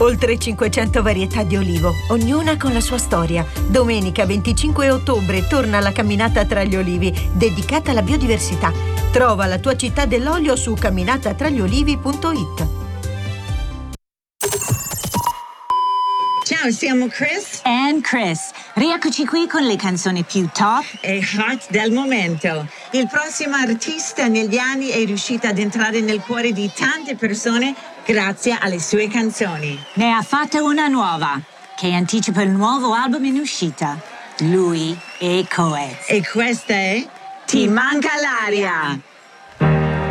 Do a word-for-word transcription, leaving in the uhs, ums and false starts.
Oltre cinquecento varietà di olivo, ognuna con la sua storia. Domenica venticinque ottobre torna la camminata tra gli olivi, dedicata alla biodiversità. Trova la tua città dell'olio su camminatatragliolivi punto it. Ciao, siamo Chris and Chris. Rieccoci qui con le canzoni più top e hot del momento. Il prossimo artista negli anni è riuscito ad entrare nel cuore di tante persone grazie alle sue canzoni. Ne ha fatta una nuova, che anticipa il nuovo album in uscita. Lui e Coez. E questa è Ti manca l'aria.